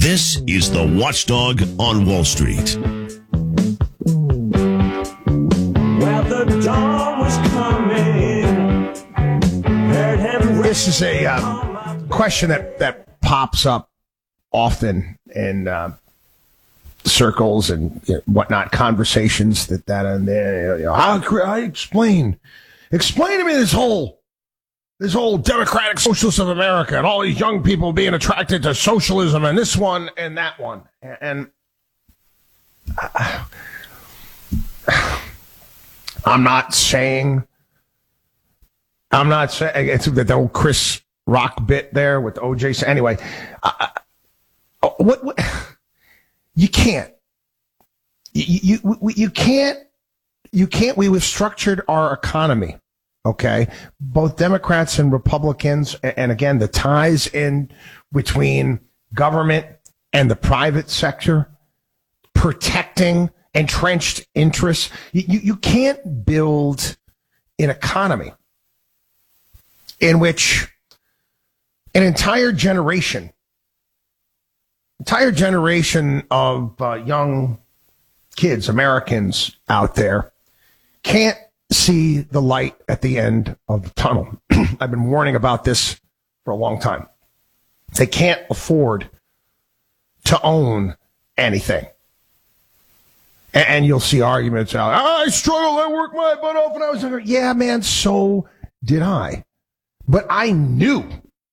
This is the Watchdog on Wall Street. Well, the dawn was coming. This is a question that pops up often in circles and whatnot, conversations that and then. I explain to me this whole democratic socialist of America and all these young people being attracted to socialism and this one and that one. And I'm not saying it's the old Chris Rock bit there with OJ. Anyway, what you can't, you can't, we've structured our economy. Okay, both Democrats and Republicans, and again, the ties in between government and the private sector, protecting entrenched interests. You can't build an economy in which an entire generation of young kids, Americans out there, can't see the light at the end of the tunnel. I've been warning about this for a long time. They can't afford to own anything. And you'll see arguments out. I struggled. I worked my butt off when I was younger. Yeah, man, so did I. But I knew.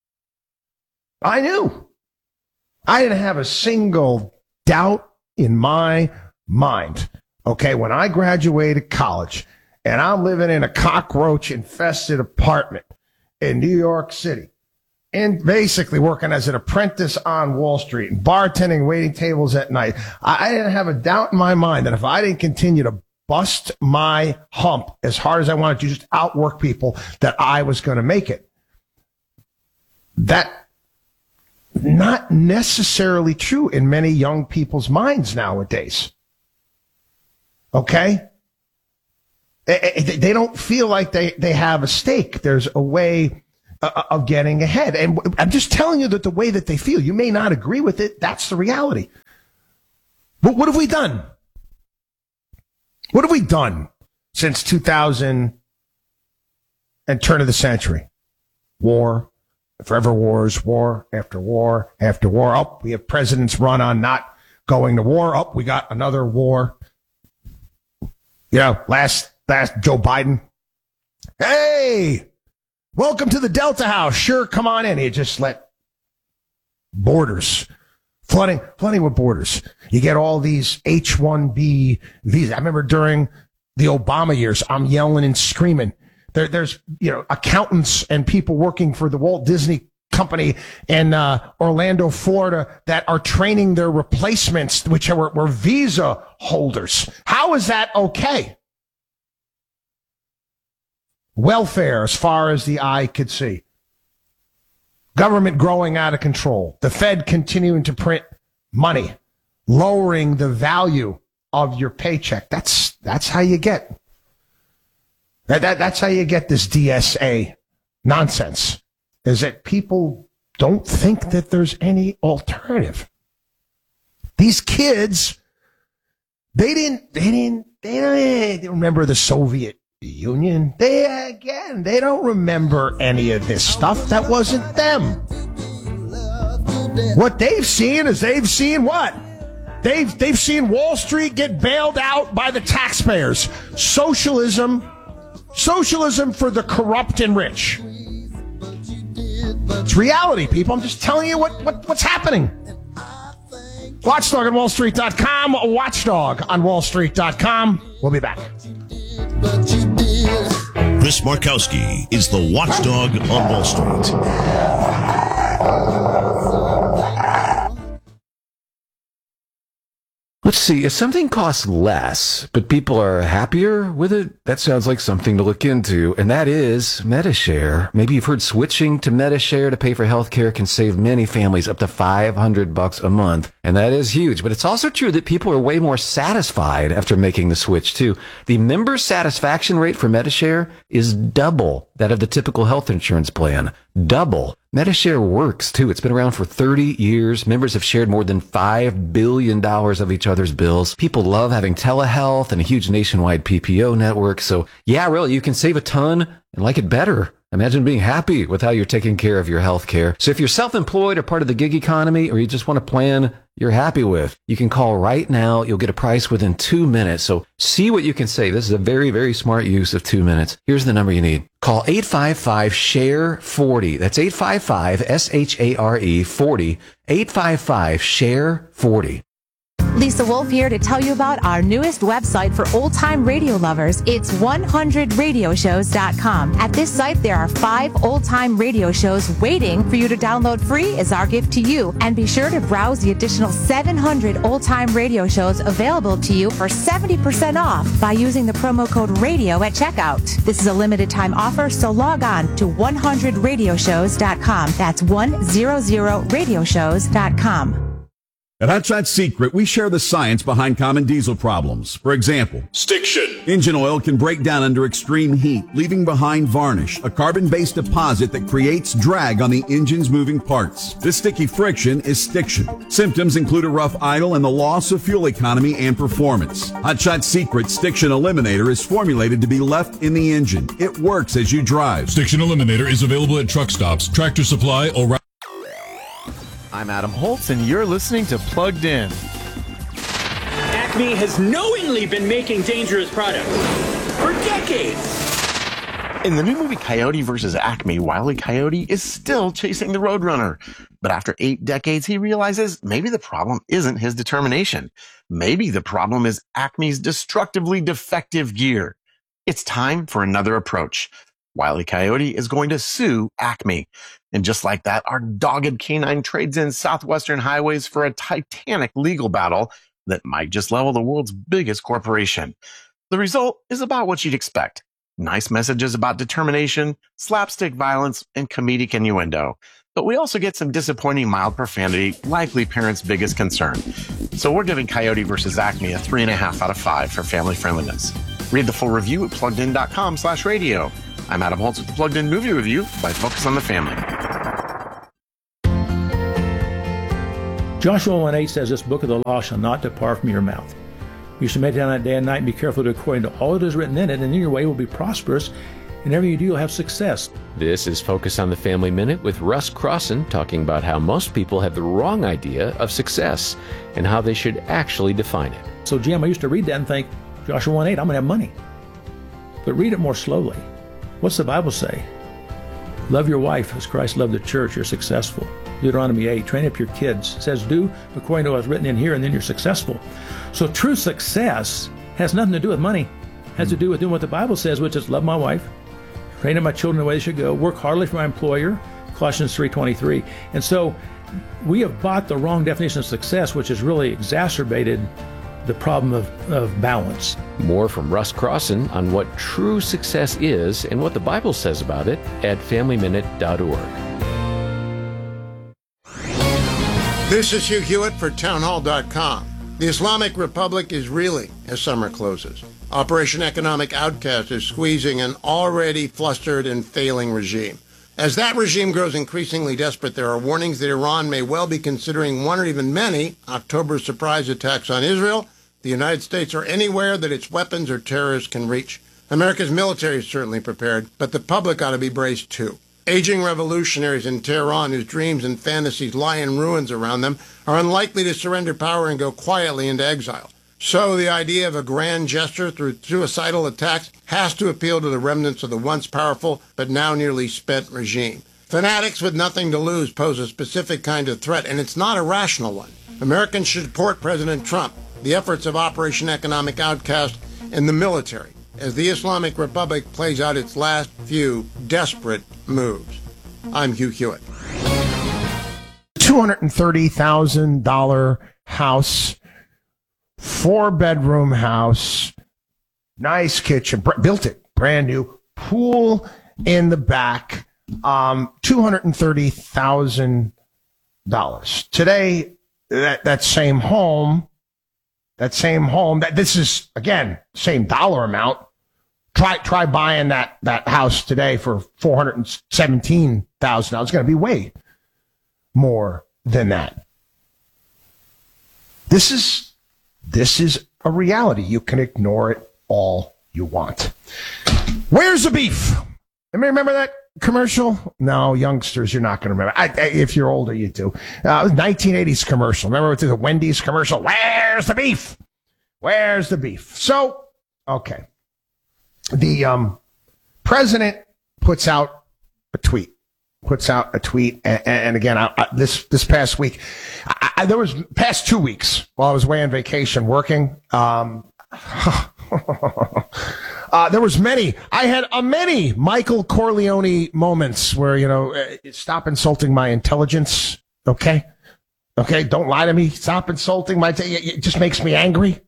I didn't have a single doubt in my mind. Okay, when I graduated college, and I'm living in a cockroach-infested apartment in New York City, and basically working as an apprentice on Wall Street and bartending, waiting tables at night. I didn't have a doubt in my mind that if I didn't continue to bust my hump as hard as I wanted to, just outwork people, that I was going to make it. That not necessarily true in many young people's minds nowadays. Okay? They don't feel like they have a stake. There's a way of getting ahead. And I'm just telling you that the way that they feel, you may not agree with it. That's the reality. But what have we done? What have we done since 2000 and turn of the century? War, forever wars, war after war after war. Oh, we have presidents run on not going to war. Oh, we got another war. Last Joe Biden. Hey, welcome to the Delta House. Sure, come on in. You just let borders, flooding with borders. You get all these H-1B visas. I remember during the Obama years, I'm yelling and screaming. There's accountants and people working for the Walt Disney Company in Orlando, Florida, that are training their replacements, which were visa holders. How is that okay? Welfare as far as the eye could see. Government growing out of control. The Fed continuing to print money, lowering the value of your paycheck. That's how you get. That's how you get this DSA nonsense. Is that people don't think that there's any alternative. These kids, they didn't remember the Soviet Union. They don't remember any of this stuff. That wasn't them. What they've seen is what? They've seen Wall Street get bailed out by the taxpayers. Socialism for the corrupt and rich. It's reality, people. I'm just telling you what's happening. Watchdog on WallStreet.com. Watchdog on WallStreet.com. We'll be back. Chris Markowski is the Watchdog on Wall Street. Let's see, if something costs less, but people are happier with it, that sounds like something to look into, and that is Medi-Share. Maybe you've heard switching to Medi-Share to pay for healthcare can save many families up to $500 a month, and that is huge. But it's also true that people are way more satisfied after making the switch, too. The member satisfaction rate for Medi-Share is double that of the typical health insurance plan. Double. Medi-Share works, too. It's been around for 30 years. Members have shared more than $5 billion of each other's bills. People love having telehealth and a huge nationwide PPO network. So, yeah, really, you can save a ton and like it better. Imagine being happy with how you're taking care of your health care. So if you're self-employed or part of the gig economy, or you just want a plan you're happy with, you can call right now. You'll get a price within 2 minutes. So see what you can save. This is a very, very smart use of 2 minutes. Here's the number you need. Call 855-SHARE-40. That's 855-SHARE-40. 855-SHARE-40. Lisa Wolf here to tell you about our newest website for old-time radio lovers. It's 100radioshows.com. At this site, there are 5 old-time radio shows waiting for you to download free as our gift to you. And be sure to browse the additional 700 old-time radio shows available to you for 70% off by using the promo code RADIO at checkout. This is a limited-time offer, so log on to 100radioshows.com. That's 100radioshows.com. At Hot Shot Secret, we share the science behind common diesel problems. For example, Stiction. engine oil can break down under extreme heat, leaving behind varnish, a carbon-based deposit that creates drag on the engine's moving parts. This sticky friction is stiction. Symptoms include a rough idle and the loss of fuel economy and performance. Hot Shot Secret Stiction Eliminator is formulated to be left in the engine. It works as you drive. Stiction Eliminator is available at truck stops, Tractor Supply, or... I'm Adam Holtz, and you're listening to Plugged In. Acme has knowingly been making dangerous products for decades. In the new movie Coyote vs. Acme, Wile E. Coyote is still chasing the Roadrunner. But after 8 decades, he realizes maybe the problem isn't his determination. Maybe the problem is Acme's destructively defective gear. It's time for another approach. Wile E. Coyote is going to sue Acme. And just like that, our dogged canine trades in Southwestern highways for a titanic legal battle that might just level the world's biggest corporation. The result is about what you'd expect. Nice messages about determination, slapstick violence, and comedic innuendo. But we also get some disappointing mild profanity, likely parents' biggest concern. So we're giving Coyote vs. Acme a 3.5 out of 5 for family friendliness. Read the full review at pluggedin.com/radio. I'm Adam Holtz with the Plugged In Movie Review by Focus on the Family. Joshua 1:8 says, "This book of the law shall not depart from your mouth. You shall meditate on it day and night, and be careful to do according to all that is written in it, and then your way will be prosperous, and whatever you do, you'll have success." This is Focus on the Family Minute with Russ Crossan, talking about how most people have the wrong idea of success and how they should actually define it. So, Jim, I used to read that and think, Joshua 1:8, I'm going to have money. But read it more slowly. What's the Bible say? Love your wife as Christ loved the church, you're successful. Deuteronomy 8, train up your kids. It says, do according to what's written in here, and then you're successful. So true success has nothing to do with money. It has to do with doing what the Bible says, which is love my wife, train up my children the way they should go, work heartily for my employer, Colossians 3:23. And so we have bought the wrong definition of success, which has really exacerbated the problem of balance. More from Russ Crossan on what true success is and what the Bible says about it at FamilyMinute.org. This is Hugh Hewitt for Townhall.com. The Islamic Republic is reeling as summer closes. Operation Economic Outcast is squeezing an already flustered and failing regime. As that regime grows increasingly desperate, there are warnings that Iran may well be considering one or even many October surprise attacks on Israel, the United States, or anywhere that its weapons or terrorists can reach. America's military is certainly prepared, but the public ought to be braced too. Aging revolutionaries in Tehran whose dreams and fantasies lie in ruins around them are unlikely to surrender power and go quietly into exile. So the idea of a grand gesture through suicidal attacks has to appeal to the remnants of the once powerful but now nearly spent regime. Fanatics with nothing to lose pose a specific kind of threat, and it's not a rational one. Americans should support President Trump, the efforts of Operation Economic Outcast, and the military as the Islamic Republic plays out its last few desperate moves. I'm Hugh Hewitt. $230,000 house, 4-bedroom house, nice kitchen, built it brand new, pool in the back, $230,000. Today, that same home, this is, again, same dollar amount, Try buying that house today for $417,000. It's going to be way more than that. This is a reality. You can ignore it all you want. Where's the beef? Remember that commercial? No, youngsters, you're not going to remember. If you're older, you do. It was 1980s commercial. Remember the Wendy's commercial? Where's the beef? Where's the beef? So, okay. The president puts out a tweet. And again, this past week, there was past 2 weeks while I was away on vacation working. There was many. I had many Michael Corleone moments where, stop insulting my intelligence. Okay. Don't lie to me. Stop insulting it just makes me angry.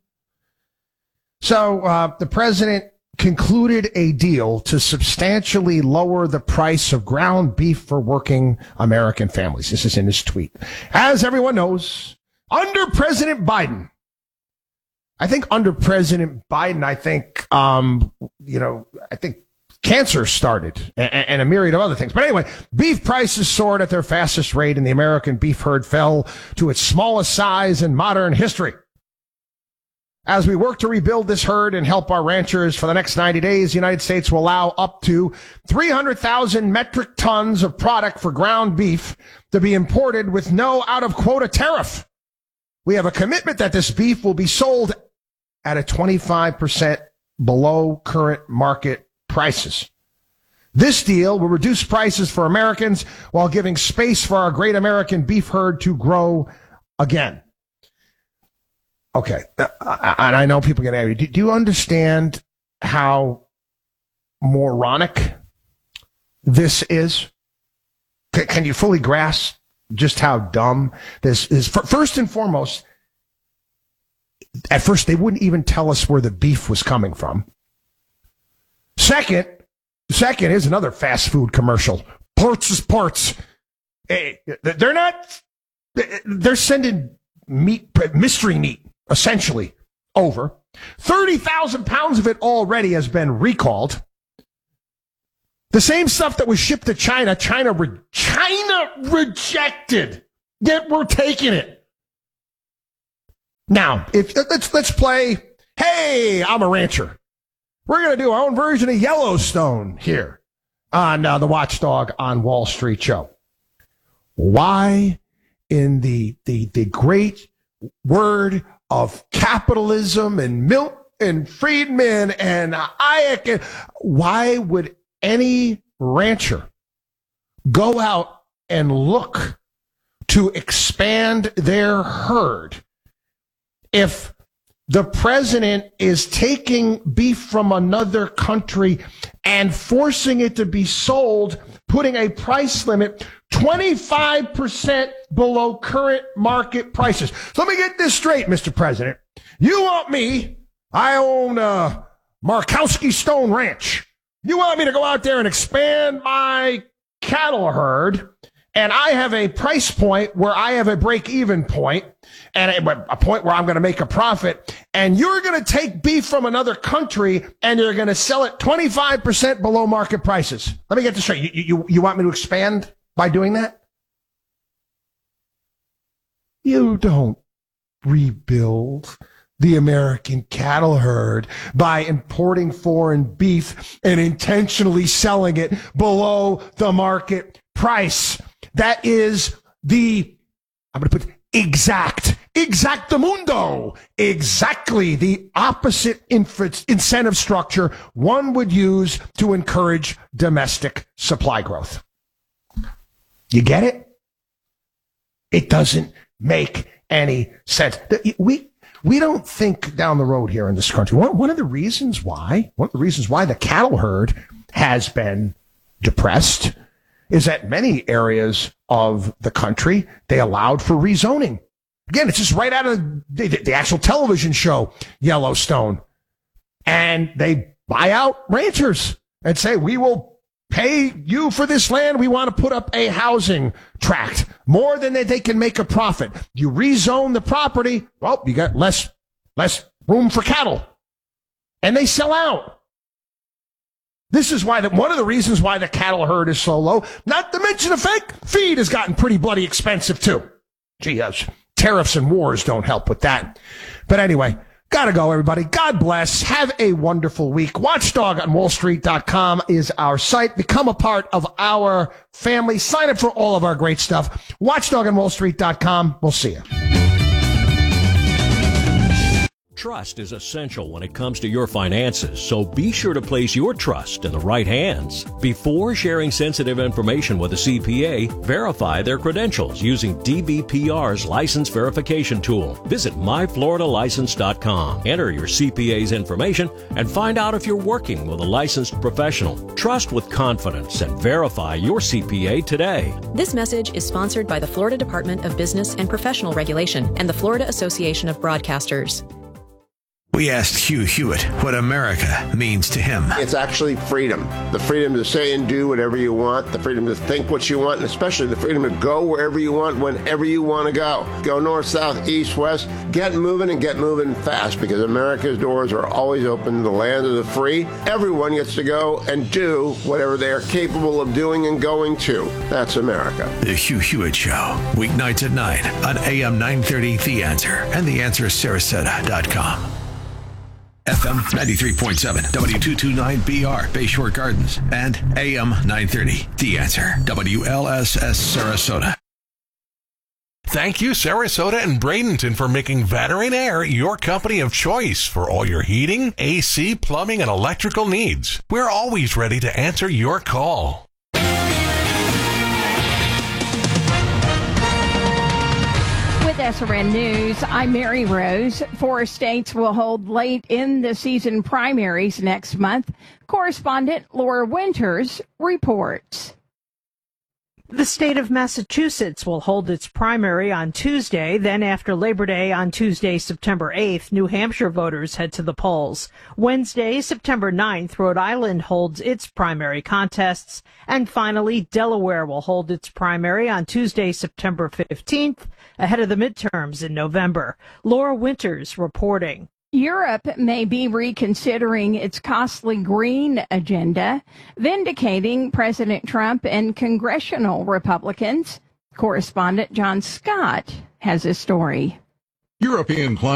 So, the president concluded a deal to substantially lower the price of ground beef for working American families. This is in his tweet. As everyone knows, under President Biden, I think cancer started and a myriad of other things. But anyway, beef prices soared at their fastest rate, and the American beef herd fell to its smallest size in modern history. As we work to rebuild this herd and help our ranchers for the next 90 days, the United States will allow up to 300,000 metric tons of product for ground beef to be imported with no out-of-quota tariff. We have a commitment that this beef will be sold at a 25% below current market prices. This deal will reduce prices for Americans while giving space for our great American beef herd to grow again. Okay, and I know people get angry. Do you understand how moronic this is? Can you fully grasp just how dumb this is? First and foremost, at first they wouldn't even tell us where the beef was coming from. Second is another fast food commercial. Parts is parts. Hey, they're sending mystery meat, essentially, over. 30,000 pounds of it already has been recalled. The same stuff that was shipped to China, China rejected. Yet we're taking it. Now, let's play, hey, I'm a rancher. We're going to do our own version of Yellowstone here on the Watchdog on Wall Street show. Why, in the great word of capitalism and Milton Friedman and Hayek, why would any rancher go out and look to expand their herd if the president is taking beef from another country and forcing it to be sold, putting a price limit 25% below current market prices? So let me get this straight, Mr. President. You want me, I own Markowski Stone Ranch. You want me to go out there and expand my cattle herd, and I have a price point where I have a break-even point and a point where I'm going to make a profit, and you're going to take beef from another country and you're going to sell it 25% below market prices. Let me get this straight. You want me to expand by doing that? You don't rebuild the American cattle herd by importing foreign beef and intentionally selling it below the market price. That is I'm going to put exactamundo, exactly the opposite incentive structure one would use to encourage domestic supply growth. You get it? It doesn't make any sense. We don't think down the road here in this country. One of the reasons why the cattle herd has been depressed is that many areas of the country, they allowed for rezoning. Again, it's just right out of the actual television show, Yellowstone. And they buy out ranchers and say, we will pay you for this land. We want to put up a housing tract more than that they can make a profit. You rezone the property. Well, you got less room for cattle, and they sell out. This is why one of the reasons why the cattle herd is so low. Not to mention the fact feed has gotten pretty bloody expensive too. Gee, tariffs and wars don't help with that. But anyway, gotta go, everybody. God bless. Have a wonderful week. WatchDogOnWallStreet.com is our site. Become a part of our family. Sign up for all of our great stuff. WatchDogOnWallStreet.com. We'll see you. Trust is essential when it comes to your finances, so be sure to place your trust in the right hands. Before sharing sensitive information with a CPA, verify their credentials using DBPR's license verification tool. Visit myfloridalicense.com. Enter your CPA's information and find out if you're working with a licensed professional. Trust with confidence and verify your CPA today. This message is sponsored by the Florida Department of Business and Professional Regulation and the Florida Association of Broadcasters. We asked Hugh Hewitt what America means to him. It's actually freedom. The freedom to say and do whatever you want, the freedom to think what you want, and especially the freedom to go wherever you want, whenever you want to go. Go north, south, east, west. Get moving and get moving fast, because America's doors are always open. The land of the free. Everyone gets to go and do whatever they are capable of doing and going to. That's America. The Hugh Hewitt Show, weeknights at 9 on AM 930 The Answer and TheAnswerSarasota.com. FM 93.7, W229BR, Bayshore Gardens, and AM 930, The Answer, WLSS Sarasota. Thank you, Sarasota and Bradenton, for making Veteran Air your company of choice for all your heating, AC, plumbing, and electrical needs. We're always ready to answer your call. With SRN News, I'm Mary Rose. 4 states will hold late in the season primaries next month. Correspondent Laura Winters reports. The state of Massachusetts will hold its primary on Tuesday. Then after Labor Day on Tuesday, September 8th, New Hampshire voters head to the polls. Wednesday, September 9th, Rhode Island holds its primary contests. And finally, Delaware will hold its primary on Tuesday, September 15th, ahead of the midterms in November. Laura Winters reporting. Europe may be reconsidering its costly green agenda, vindicating President Trump and congressional Republicans. Correspondent John Scott has a story. European climate